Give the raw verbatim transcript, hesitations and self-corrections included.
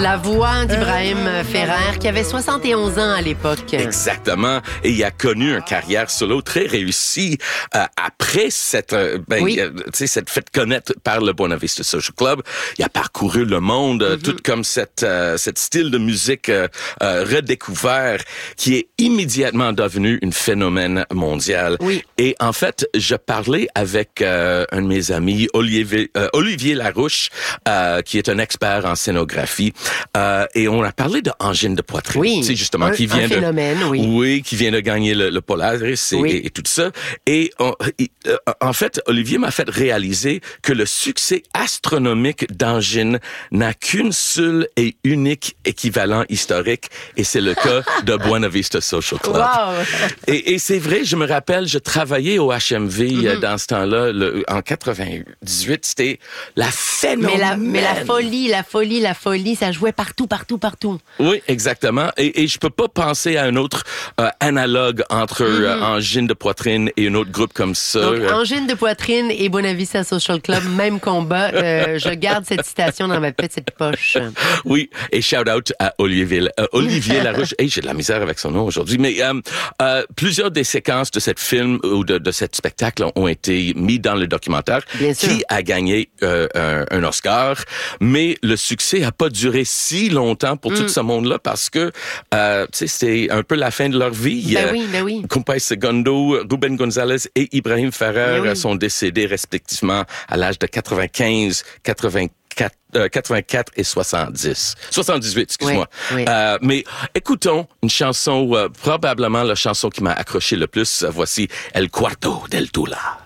La voix d'Ibrahim Ferrer, qui avait soixante et onze ans à l'époque. Exactement. Et il a connu une carrière solo très réussie euh, après cette, euh, ben, oui. euh, tu sais, cette fait connaître par le Buena Vista Social Club. Il a parcouru le monde, mm-hmm. tout comme cette, euh, cette style de musique euh, euh, redécouvert qui est immédiatement devenu un phénomène mondial. Oui. Et en fait, je parlais avec euh, un de mes amis, Olivier, euh, Olivier Larouche, euh, qui est un expert en scénographie, euh, et on a parlé de angine de poitrine. Oui, c'est justement un, qui vient un de, phénomène, oui. oui, qui vient de gagner le, le Polaris et, oui. et, et tout ça. Et on, et, euh, en fait, Olivier m'a fait réaliser que le succès astronomique d'angine n'a qu'une seule et unique équivalent historique, et c'est le cas de Buena Vista Social Club. Wow. Et, et c'est vrai, je me rappelle, je travaillais au H M V mm-hmm. dans ce temps-là, le, en quatre-vingt-dix-huit, c'était la phénomène. Mais la, mais la folie, la folie, la folie, ça jouait partout, partout, partout. Oui, exactement. Et, et je peux pas penser à un autre euh, analogue entre mm-hmm. euh, angine de poitrine et un autre groupe comme ça. Donc, euh... angine de poitrine et Buena Vista Social Club, même combat. Euh, je garde cette citation dans ma petite poche. Oui, et shout out à Olivier, euh, Olivier Larouche. Hey, j'ai de la misère avec son nom aujourd'hui, mais euh, euh, plusieurs des séquences de cette film ou de, de cet spectacle ont été mis dans le documentaire, Bien sûr. qui a gagné euh, un, un Oscar, mais le succès a pas duré si longtemps pour mm. tout ce monde-là parce que euh, tu sais, c'est un peu la fin de leur vie. Ben oui, ben oui. Compay Segundo, Ruben Gonzalez et Ibrahim Ferrer ben oui. sont décédés respectivement à l'âge de quatre-vingt-quinze, quatre-vingt-quatre, euh, quatre-vingt-quatre et soixante-dix. soixante-dix-huit, excuse-moi. Oui, oui. Euh, mais écoutons une chanson, euh, probablement la chanson qui m'a accroché le plus. Voici El Cuarto del Tula.